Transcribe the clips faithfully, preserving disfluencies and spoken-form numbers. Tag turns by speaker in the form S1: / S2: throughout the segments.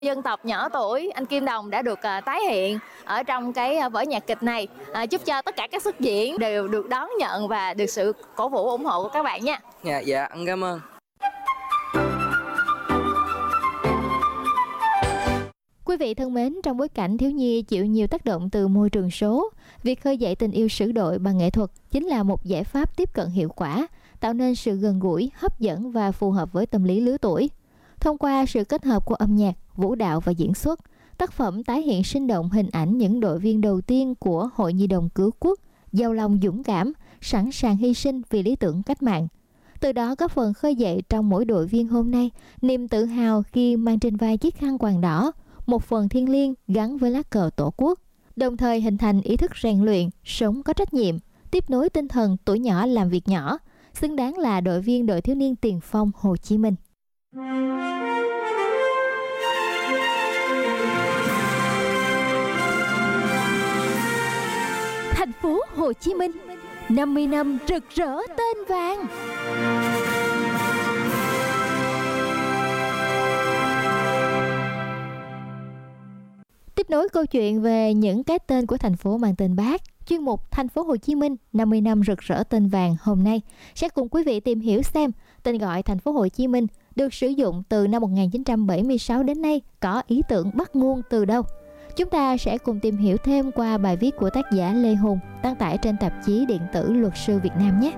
S1: Dân tộc nhỏ tuổi, anh Kim Đồng đã được à, tái hiện ở trong cái à, vở nhạc kịch này, à, giúp cho tất cả các xuất diễn đều được đón nhận và được sự cổ vũ ủng hộ của các bạn nha.
S2: Dạ, dạ, anh cảm ơn.
S3: Quý vị thân mến, trong bối cảnh thiếu nhi chịu nhiều tác động từ môi trường số, việc khơi dậy tình yêu sử đội bằng nghệ thuật chính là một giải pháp tiếp cận hiệu quả, tạo nên sự gần gũi, hấp dẫn và phù hợp với tâm lý lứa tuổi. Thông qua sự kết hợp của âm nhạc, vũ đạo và diễn xuất, tác phẩm tái hiện sinh động hình ảnh những đội viên đầu tiên của Hội Nhi đồng cứu quốc, giàu lòng dũng cảm, sẵn sàng hy sinh vì lý tưởng cách mạng. Từ đó góp phần khơi dậy trong mỗi đội viên hôm nay niềm tự hào khi mang trên vai chiếc khăn quàng đỏ, một phần thiêng liêng gắn với lá cờ Tổ quốc, đồng thời hình thành ý thức rèn luyện, sống có trách nhiệm, tiếp nối tinh thần tuổi nhỏ làm việc nhỏ, xứng đáng là đội viên đội thiếu niên tiền phong Hồ Chí Minh. Thành phố Hồ Chí Minh, năm mươi năm rực rỡ tên vàng. Tiếp nối câu chuyện về những cái tên của thành phố mang tên Bác, chuyên mục Thành phố Hồ Chí Minh năm mươi năm rực rỡ tên vàng hôm nay sẽ cùng quý vị tìm hiểu xem tên gọi Thành phố Hồ Chí Minh được sử dụng từ năm một nghìn chín trăm bảy mươi sáu đến nay có ý tưởng bắt nguồn từ đâu. Chúng ta sẽ cùng tìm hiểu thêm qua bài viết của tác giả Lê Hùng đăng tải trên tạp chí điện tử Luật sư Việt Nam nhé.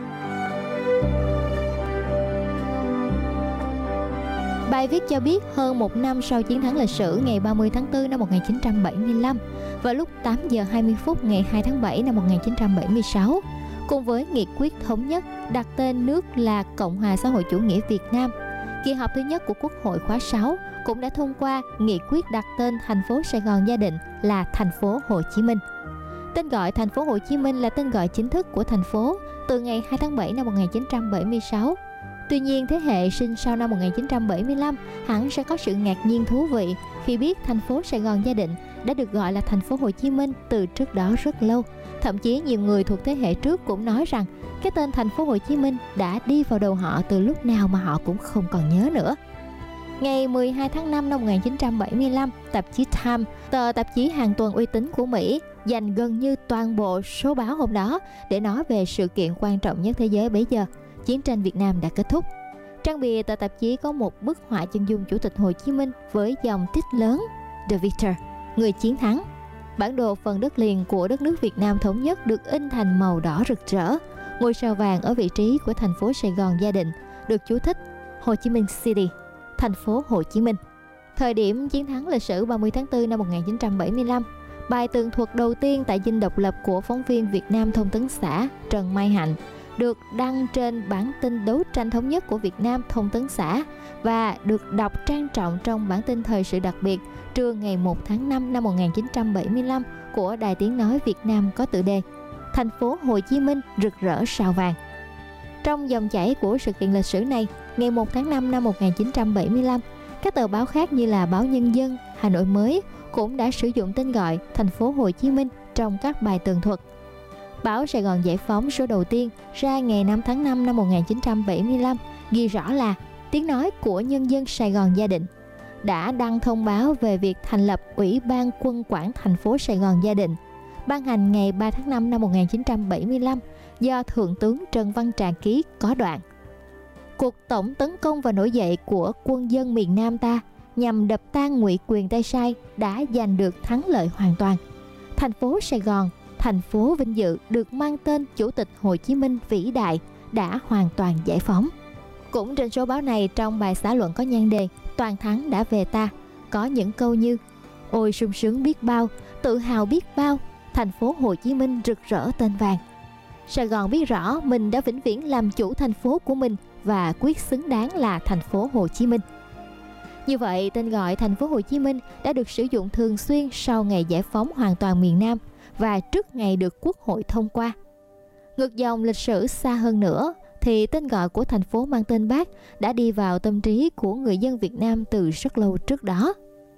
S3: Bài viết cho biết hơn một năm sau chiến thắng lịch sử ngày ba mươi tháng tư năm một nghìn chín trăm bảy mươi lăm, vào lúc tám giờ hai mươi phút ngày hai tháng bảy năm một nghìn chín trăm bảy mươi sáu, cùng với nghị quyết thống nhất đặt tên nước là Cộng hòa xã hội chủ nghĩa Việt Nam, kỳ họp thứ nhất của Quốc hội khóa sáu cũng đã thông qua nghị quyết đặt tên thành phố Sài Gòn gia định là thành phố Hồ Chí Minh. Tên gọi thành phố Hồ Chí Minh là tên gọi chính thức của thành phố từ ngày hai tháng bảy năm một nghìn chín trăm bảy mươi sáu. Tuy nhiên, thế hệ sinh sau năm một nghìn chín trăm bảy mươi lăm hẳn sẽ có sự ngạc nhiên thú vị khi biết thành phố Sài Gòn gia định đã được gọi là thành phố Hồ Chí Minh từ trước đó rất lâu. Thậm chí nhiều người thuộc thế hệ trước cũng nói rằng cái tên thành phố Hồ Chí Minh đã đi vào đầu họ từ lúc nào mà họ cũng không còn nhớ nữa. Ngày mười hai tháng năm năm một nghìn chín trăm bảy mươi lăm, tạp chí Time, tờ tạp chí hàng tuần uy tín của Mỹ, dành gần như toàn bộ số báo hôm đó để nói về sự kiện quan trọng nhất thế giới bấy giờ, chiến tranh Việt Nam đã kết thúc. Trang bìa tờ tạp chí có một bức họa chân dung Chủ tịch Hồ Chí Minh với dòng tích lớn The Victor, người chiến thắng. Bản đồ phần đất liền của đất nước Việt Nam thống nhất được in thành màu đỏ rực rỡ. Ngôi sao vàng ở vị trí của thành phố Sài Gòn gia định được chú thích Hồ Chí Minh City, thành phố Hồ Chí Minh. Thời điểm chiến thắng lịch sử ba mươi tháng tư năm một nghìn chín trăm bảy mươi lăm, bài tường thuật đầu tiên tại Dinh Độc Lập của phóng viên Việt Nam Thông tấn xã Trần Mai Hạnh được đăng trên bản tin đấu tranh thống nhất của Việt Nam Thông tấn xã và được đọc trang trọng trong bản tin thời sự đặc biệt trưa ngày một tháng năm năm một nghìn chín trăm bảy mươi lăm của Đài Tiếng Nói Việt Nam có tựa đề Thành phố Hồ Chí Minh rực rỡ sao vàng. Trong dòng chảy của sự kiện lịch sử này, ngày một tháng năm năm một nghìn chín trăm bảy mươi lăm, các tờ báo khác như là Báo Nhân dân, Hà Nội Mới cũng đã sử dụng tên gọi Thành phố Hồ Chí Minh trong các bài tường thuật. Báo Sài Gòn Giải phóng số đầu tiên ra ngày năm tháng năm năm một nghìn chín trăm bảy mươi lăm ghi rõ là tiếng nói của nhân dân Sài Gòn gia định đã đăng thông báo về việc thành lập Ủy ban Quân quản thành phố Sài Gòn gia định, ban hành ngày ba tháng năm năm một nghìn chín trăm bảy mươi lăm do Thượng tướng Trần Văn Trà ký có đoạn: cuộc tổng tấn công và nổi dậy của quân dân miền Nam ta nhằm đập tan ngụy quyền tay sai đã giành được thắng lợi hoàn toàn. Thành phố Sài Gòn, thành phố vinh dự được mang tên Chủ tịch Hồ Chí Minh vĩ đại đã hoàn toàn giải phóng. Cũng trên số báo này, trong bài xã luận có nhan đề Toàn thắng đã về ta, có những câu như: ôi sung sướng biết bao, tự hào biết bao, thành phố Hồ Chí Minh rực rỡ tên vàng. Sài Gòn biết rõ mình đã vĩnh viễn làm chủ thành phố của mình và quyết xứng đáng là thành phố Hồ Chí Minh. Như vậy, tên gọi thành phố Hồ Chí Minh đã được sử dụng thường xuyên sau ngày giải phóng hoàn toàn miền Nam và trước ngày được Quốc hội thông qua. Ngược dòng lịch sử xa hơn nữa, thì tên gọi của thành phố mang tên Bác đã đi vào tâm trí của người dân Việt Nam từ rất lâu trước đó.